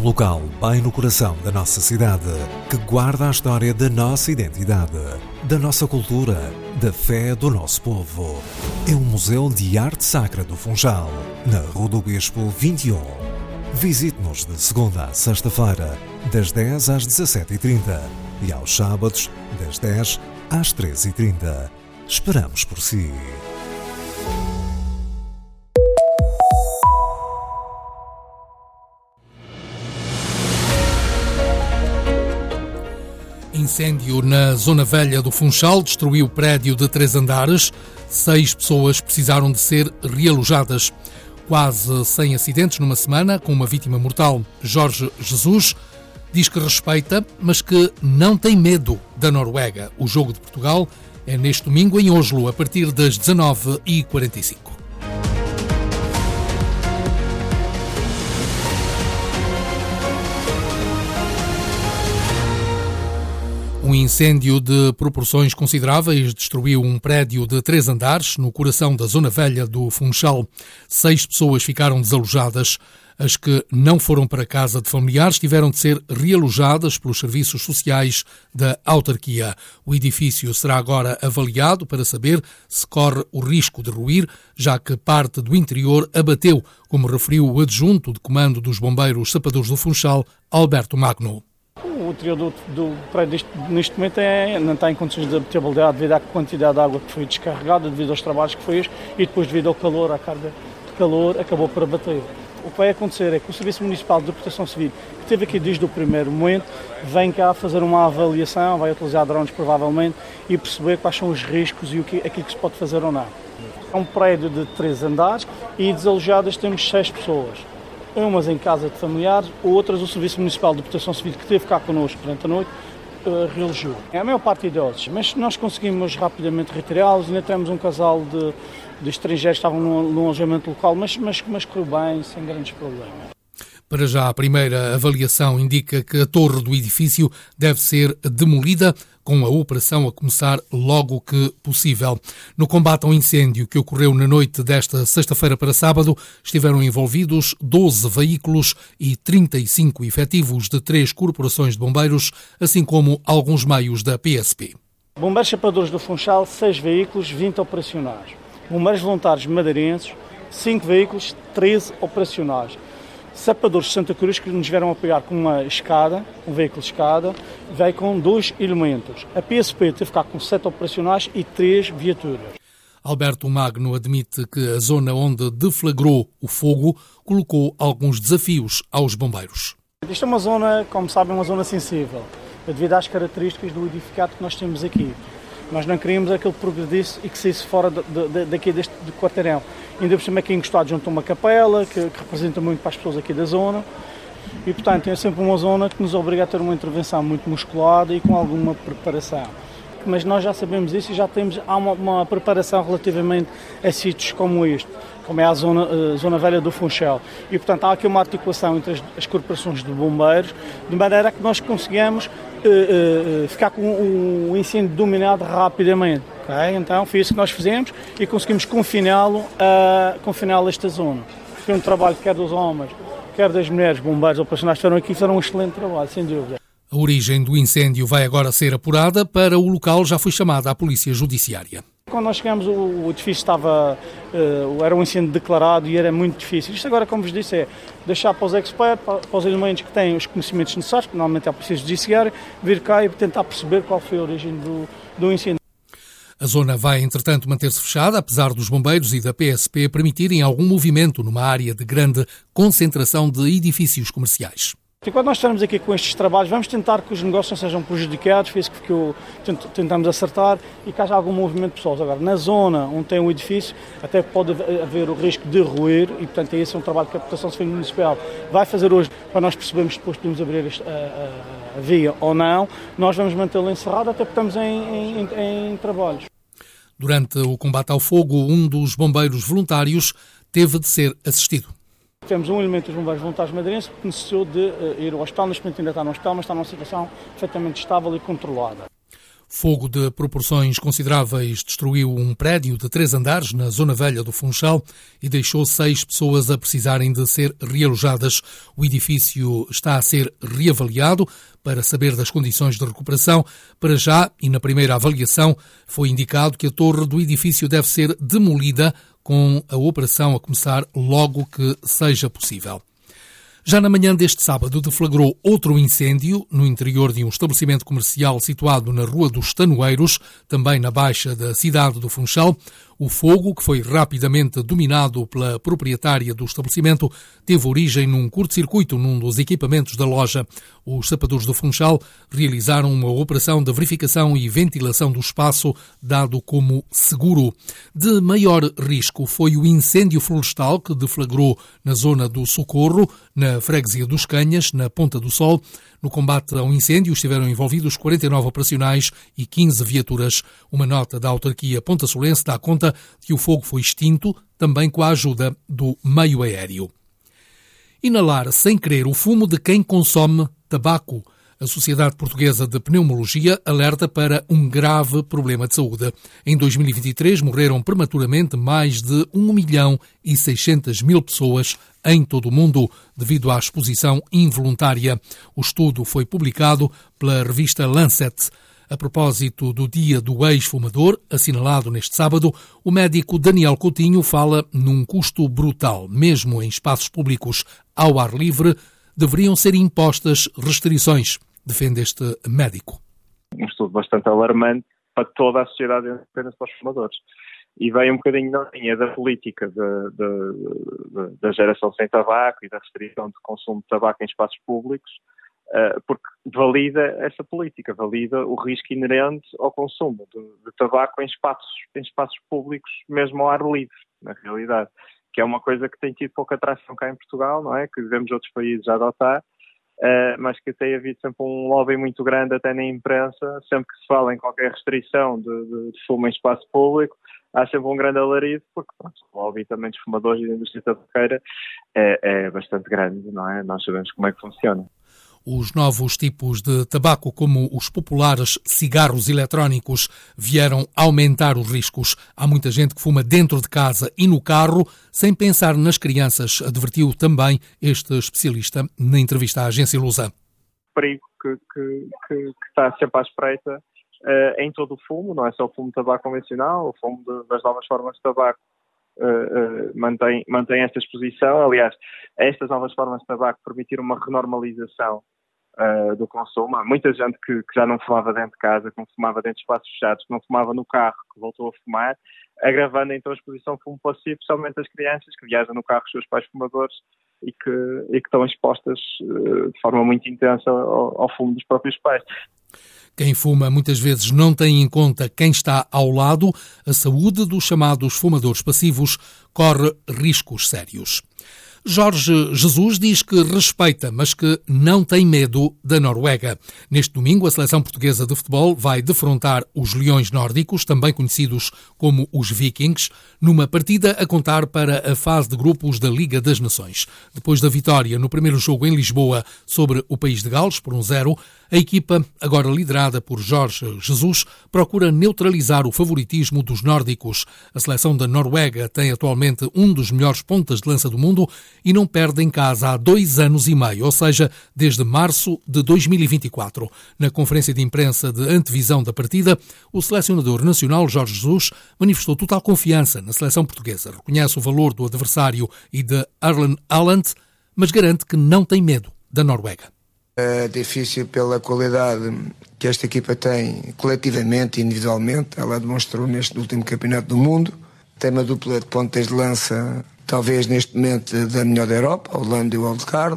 local bem no coração da nossa cidade, que guarda a história da nossa identidade, da nossa cultura, da fé do nosso povo. É o Museu de Arte Sacra do Funchal, na Rua do Bispo 21. Visite-nos de segunda a sexta-feira, das 10 às 17h30 e aos sábados, das 10 às 13h30. Esperamos por si. Incêndio na Zona Velha do Funchal destruiu o prédio de 3 andares. 6 pessoas precisaram de ser realojadas. Quase 100 acidentes numa semana, com uma vítima mortal. Jorge Jesus diz que respeita, mas que não tem medo da Noruega. O jogo de Portugal é neste domingo em Oslo, a partir das 19h45. Um incêndio de proporções consideráveis destruiu um prédio de 3 andares no coração da Zona Velha do Funchal. 6 pessoas ficaram desalojadas. As que não foram para casa de familiares tiveram de ser realojadas pelos serviços sociais da autarquia. O edifício será agora avaliado para saber se corre o risco de ruir, já que parte do interior abateu, como referiu o adjunto de comando dos bombeiros sapadores do Funchal, Alberto Magno. O interior do prédio neste momento não está em condições de habitabilidade devido à quantidade de água que foi descarregada, devido aos trabalhos que fez e depois devido ao calor, à carga de calor, acabou por abater. O que vai acontecer é que o Serviço Municipal de Proteção Civil, que esteve aqui desde o primeiro momento, vem cá fazer uma avaliação, vai utilizar drones provavelmente e perceber quais são os riscos e aquilo que se pode fazer ou não. É um prédio de 3 andares e desalojadas temos 6 pessoas. Umas em casa de familiares, outras o Serviço Municipal de Proteção Civil, que esteve cá connosco durante a noite, reelegeu. É a maior parte idosos, mas nós conseguimos rapidamente retirá-los. Ainda temos um casal de estrangeiros que estavam no alojamento local, mas correu bem, sem grandes problemas. Para já, a primeira avaliação indica que a torre do edifício deve ser demolida, com a operação a começar logo que possível. No combate ao incêndio que ocorreu na noite desta sexta-feira para sábado, estiveram envolvidos 12 veículos e 35 efetivos de 3 corporações de bombeiros, assim como alguns meios da PSP. Bombeiros Sapadores do Funchal, 6 veículos, 20 operacionais. Bombeiros Voluntários Madeirenses, 5 veículos, 13 operacionais. Sapadores de Santa Cruz, que nos vieram apoiar com uma escada, um veículo de escada, veio com 2 elementos. A PSP teve cá com 7 operacionais e 3 viaturas. Alberto Magno admite que a zona onde deflagrou o fogo colocou alguns desafios aos bombeiros. Isto é uma zona, como sabem, uma zona sensível, devido às características do edificado que nós temos aqui. Nós não queríamos aquele progredisse e que saísse fora daqui do quarteirão. Ainda por cima aqui encostado junto a uma capela, que representa muito para as pessoas aqui da zona. E, portanto, é sempre uma zona que nos obriga a ter uma intervenção muito musculada e com alguma preparação. Mas nós já sabemos isso e já temos uma preparação relativamente a sítios como este, como é a zona Velha do Funchal. E, portanto, há aqui uma articulação entre as corporações de bombeiros, de maneira a que nós consigamos ficar com o incêndio dominado rapidamente. Okay? Então, foi isso que nós fizemos e conseguimos confiná-lo a esta zona. Foi um trabalho quer dos homens, quer das mulheres, bombeiros operacionais que estiveram aqui, fizeram um excelente trabalho, sem dúvida. A origem do incêndio vai agora ser apurada. Para o local já foi chamada a Polícia Judiciária. Quando nós chegamos, o edifício era um incêndio declarado e era muito difícil. Isto agora, como vos disse, é deixar para os experts, para os elementos que têm os conhecimentos necessários, que normalmente é a Polícia Judiciária, vir cá e tentar perceber qual foi a origem do incêndio. A zona vai, entretanto, manter-se fechada, apesar dos bombeiros e da PSP permitirem algum movimento numa área de grande concentração de edifícios comerciais. E quando nós estamos aqui com estes trabalhos, vamos tentar que os negócios não sejam prejudicados, foi isso que tentamos acertar e que haja algum movimento de pessoas. Agora, na zona onde tem o edifício, até pode haver o risco de ruir e, portanto, esse é um trabalho que a Proteção Civil Municipal vai fazer hoje para nós percebermos depois podemos abrir a via ou não. Nós vamos mantê-lo encerrado até porque estamos em trabalhos. Durante o combate ao fogo, um dos bombeiros voluntários teve de ser assistido. Temos um elemento dos bombeiros voluntários madeirenses que necessitou de ir ao hospital, neste momento ainda está no hospital, mas está numa situação perfeitamente estável e controlada. Fogo de proporções consideráveis destruiu um prédio de 3 andares na Zona Velha do Funchal e deixou 6 pessoas a precisarem de ser realojadas. O edifício está a ser reavaliado para saber das condições de recuperação. Para já, e na primeira avaliação, foi indicado que a torre do edifício deve ser demolida, com a operação a começar logo que seja possível. Já na manhã deste sábado deflagrou outro incêndio no interior de um estabelecimento comercial situado na Rua dos Tanoeiros, também na baixa da cidade do Funchal. O fogo, que foi rapidamente dominado pela proprietária do estabelecimento, teve origem num curto-circuito num dos equipamentos da loja. Os sapadores do Funchal realizaram uma operação de verificação e ventilação do espaço, dado como seguro. De maior risco foi o incêndio florestal que deflagrou na zona do Socorro, na freguesia dos Canhas, na Ponta do Sol. No combate ao incêndio estiveram envolvidos 49 operacionais e 15 viaturas. Uma nota da autarquia pontasolense dá conta de que o fogo foi extinto, também com a ajuda do meio aéreo. Inalar sem querer o fumo de quem consome tabaco. A Sociedade Portuguesa de Pneumologia alerta para um grave problema de saúde. Em 2023 morreram prematuramente mais de 1.600.000 pessoas em todo o mundo devido à exposição involuntária. O estudo foi publicado pela revista Lancet. A propósito do Dia do Ex-Fumador, assinalado neste sábado, o médico Daniel Coutinho fala num custo brutal. Mesmo em espaços públicos ao ar livre, deveriam ser impostas restrições, defende este médico. Um estudo bastante alarmante para toda a sociedade, não apenas para os fumadores. E vem um bocadinho na linha da política da geração sem tabaco e da restrição de consumo de tabaco em espaços públicos, porque valida essa política, valida o risco inerente ao consumo de tabaco em espaços públicos, mesmo ao ar livre, na realidade, que é uma coisa que tem tido pouca atração cá em Portugal, não é? Que vemos outros países a adotar, mas que tem havido sempre um lobby muito grande até na imprensa. Sempre que se fala em qualquer restrição de fumo em espaço público, há sempre um grande alarido, porque pronto, o lobby também dos fumadores e da indústria tabaqueira é bastante grande, não é? Nós sabemos como é que funciona. Os novos tipos de tabaco, como os populares cigarros eletrónicos, vieram aumentar os riscos. Há muita gente que fuma dentro de casa e no carro, sem pensar nas crianças, advertiu também este especialista na entrevista à agência Lusa. O perigo que está sempre à espreita em todo o fumo, não é só o fumo de tabaco convencional, o fumo das novas formas de tabaco mantém esta exposição. Aliás, estas novas formas de tabaco permitiram uma renormalização do consumo. Há muita gente que já não fumava dentro de casa, que não fumava dentro de espaços fechados, que não fumava no carro, que voltou a fumar, agravando então a exposição ao fumo passivo, especialmente as crianças que viajam no carro com os seus pais fumadores e que estão expostas de forma muito intensa ao fumo dos próprios pais. Quem fuma muitas vezes não tem em conta quem está ao lado. A saúde dos chamados fumadores passivos corre riscos sérios. Jorge Jesus diz que respeita, mas que não tem medo da Noruega. Neste domingo, a seleção portuguesa de futebol vai defrontar os Leões Nórdicos, também conhecidos como os Vikings, numa partida a contar para a fase de grupos da Liga das Nações. Depois da vitória no primeiro jogo em Lisboa sobre o país de Gales, por 1-0, a equipa, agora liderada por Jorge Jesus, procura neutralizar o favoritismo dos nórdicos. A seleção da Noruega tem atualmente um dos melhores pontas de lança do mundo e não perde em casa há 2 anos e meio, ou seja, desde março de 2024. Na conferência de imprensa de antevisão da partida, o selecionador nacional Jorge Jesus manifestou total confiança na seleção portuguesa. Reconhece o valor do adversário e de Erling Haaland, mas garante que não tem medo da Noruega. É difícil pela qualidade que esta equipa tem coletivamente e individualmente. Ela demonstrou neste último campeonato do mundo. Tem uma dupla de pontas de lança, talvez neste momento da melhor da Europa, o Holanda e o Odegaard.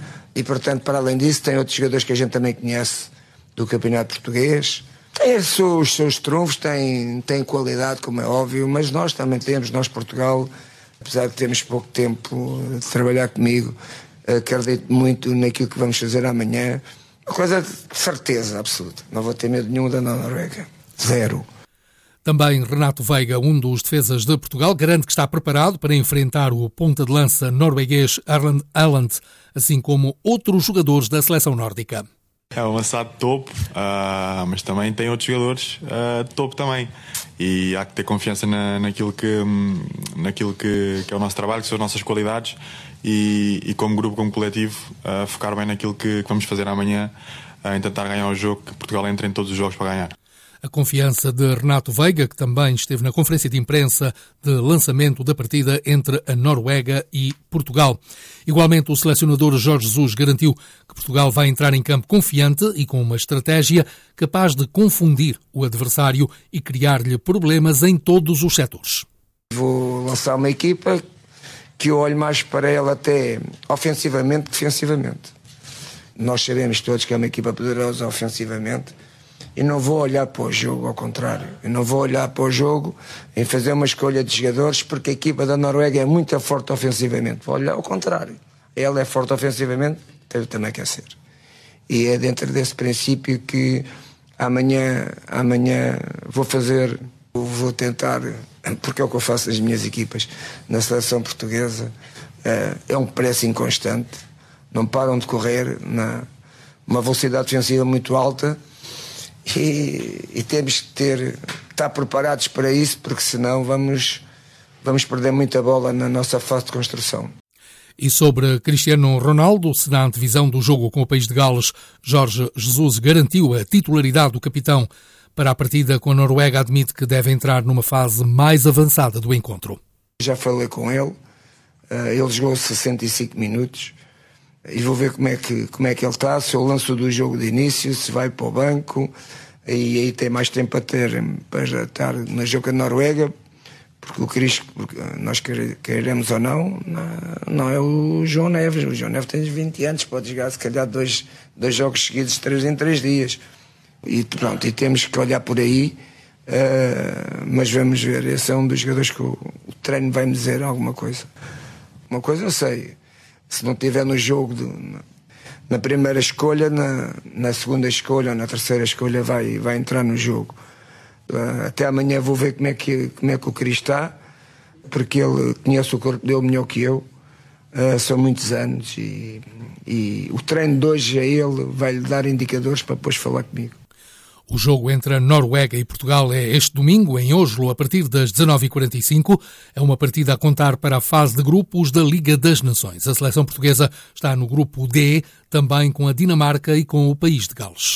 E portanto, para além disso, tem outros jogadores que a gente também conhece do campeonato português. Tem os seus trunfos, tem qualidade, como é óbvio, mas nós também temos, nós Portugal, apesar de termos pouco tempo de trabalhar comigo, acredito muito naquilo que vamos fazer amanhã. Uma coisa de certeza absoluta. Não vou ter medo nenhum da Noruega. 0. Também Renato Veiga, um dos defesas de Portugal, garante que está preparado para enfrentar o ponta de lança norueguês Erling Haaland, assim como outros jogadores da seleção nórdica. É um avançado de topo, mas também tem outros jogadores de topo também. E há que ter confiança naquilo que é o nosso trabalho, que são as nossas qualidades, e como grupo, como coletivo, focar bem naquilo que vamos fazer amanhã, em tentar ganhar o jogo, que Portugal entra em todos os jogos para ganhar. A confiança de Renato Veiga, que também esteve na conferência de imprensa de lançamento da partida entre a Noruega e Portugal. Igualmente, o selecionador Jorge Jesus garantiu que Portugal vai entrar em campo confiante e com uma estratégia capaz de confundir o adversário e criar-lhe problemas em todos os setores. Vou lançar uma equipa que eu olho mais para ela até ofensivamente que defensivamente. Nós sabemos todos que é uma equipa poderosa ofensivamente. E não vou olhar para o jogo, ao contrário. Eu não vou olhar para o jogo em fazer uma escolha de jogadores porque a equipa da Noruega é muito forte ofensivamente. Vou olhar ao contrário. Ela é forte ofensivamente, eu também quero ser. E é dentro desse princípio que amanhã vou tentar, porque é o que eu faço nas minhas equipas, na seleção portuguesa, é um pressing constante, não param de correr, uma velocidade defensiva muito alta. E temos que estar preparados para isso, porque senão vamos perder muita bola na nossa fase de construção. E sobre Cristiano Ronaldo, se na antevisão do jogo com o país de Gales, Jorge Jesus garantiu a titularidade do capitão para a partida com a Noruega, admite que deve entrar numa fase mais avançada do encontro. Já falei com ele, ele jogou 65 minutos. E vou ver como é que ele está, se eu lanço do jogo de início, se vai para o banco, e aí tem mais tempo para estar no jogo da Noruega, porque o Cris, nós queremos ou não é o João Neves. O João Neves tem 20 anos, pode jogar se calhar dois jogos seguidos, 3 em 3 dias. E pronto, e temos que olhar por aí, mas vamos ver, esse é um dos jogadores que o treino vai me dizer alguma coisa. Uma coisa eu sei. Se não estiver no jogo na primeira escolha, na segunda escolha ou na terceira escolha vai entrar no jogo. Até amanhã vou ver como é que o Cris está, porque ele conhece o corpo dele melhor que eu. São muitos anos e o treino de hoje a ele vai-lhe dar indicadores para depois falar comigo. O jogo entre a Noruega e Portugal é este domingo, em Oslo, a partir das 19h45. É uma partida a contar para a fase de grupos da Liga das Nações. A seleção portuguesa está no grupo D, também com a Dinamarca e com o país de Gales.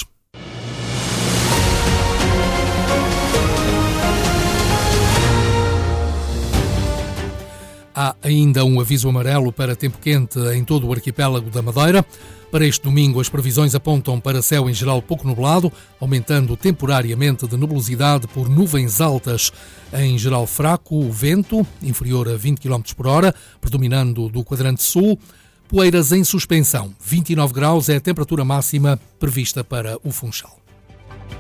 Há ainda um aviso amarelo para tempo quente em todo o arquipélago da Madeira. Para este domingo, as previsões apontam para céu em geral pouco nublado, aumentando temporariamente de nebulosidade por nuvens altas. Em geral fraco, o vento, inferior a 20 km por hora, predominando do quadrante sul. Poeiras em suspensão. 29 graus é a temperatura máxima prevista para o Funchal.